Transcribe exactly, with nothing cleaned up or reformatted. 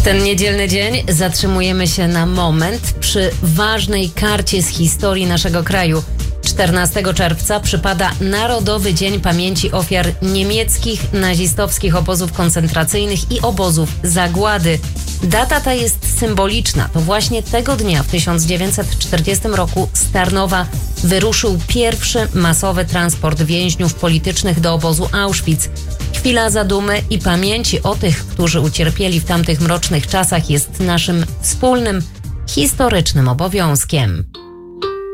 W ten niedzielny dzień zatrzymujemy się na moment przy ważnej karcie z historii naszego kraju. czternastego czerwca przypada Narodowy Dzień Pamięci Ofiar niemieckich nazistowskich obozów koncentracyjnych i obozów zagłady. Data ta jest symboliczna. To właśnie tego dnia w tysiąc dziewięćset czterdziestym roku z Tarnowa wyruszył pierwszy masowy transport więźniów politycznych do obozu Auschwitz. Chwila zadumy i pamięci o tych, którzy ucierpieli w tamtych mrocznych czasach, jest naszym wspólnym, historycznym obowiązkiem.